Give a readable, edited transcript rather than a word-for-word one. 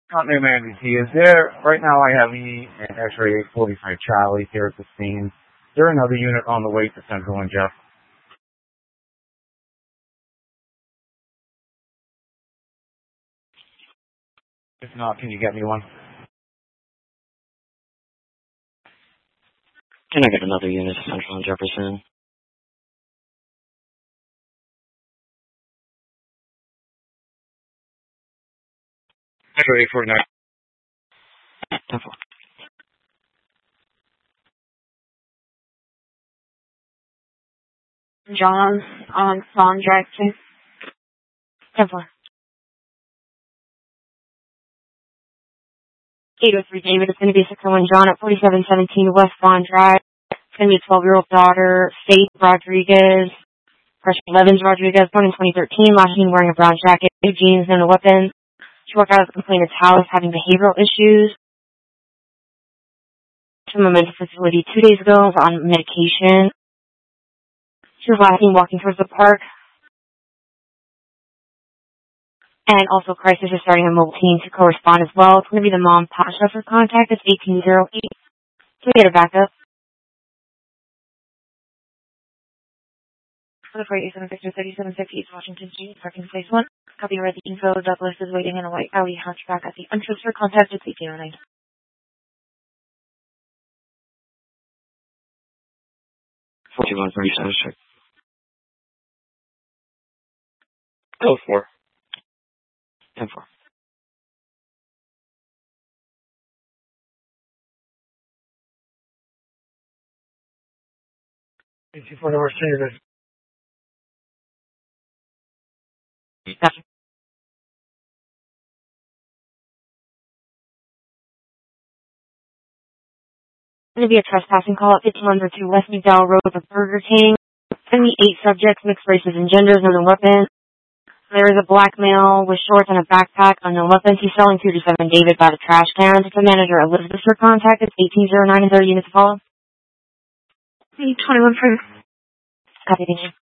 Continental Emergency is there. Right now I have E and X-ray 845 Charlie here at the scene. Is there another unit on the way to Central and Jeff? If not, can you get me one? Can I get another unit to Central and Jefferson? X-ray 849. John on Sondrack. 10-4. 803 David, it's going to be 601 John at 4717 West Vaughn Drive. It's going to be a 12-year-old daughter, Faith Rodriguez, freshman Levins Rodriguez, born in 2013, last seen wearing a brown jacket, blue jeans, and a weapon. She walked out of the complainant's house having behavioral issues. From a mental facility 2 days ago, was on medication. She was last seen walking towards the park. And also, Crisis is starting a mobile team to correspond as well. It's going to be the mom, Tasha, for contact. It's 1808. Can we get a backup? For the 4876 3750 East Washington Street, parking place 1. Copy read the info. Douglas is waiting in a white Audi hatchback at the entrance for contact. It's 1809. 4137, check. Go for 10-4. for the worst thing. Gotcha. Going to be a trespassing call at 5102 West McDowell Road with Burger King. 78 subjects, mixed races and genders, no weapon. There is a black male with shorts and a backpack on no weapons. He's selling 2-7 David by the trash can. It's the manager, Elizabeth, for contact. It's 1809 and 30 units to follow. 21 for. Copy, thank you.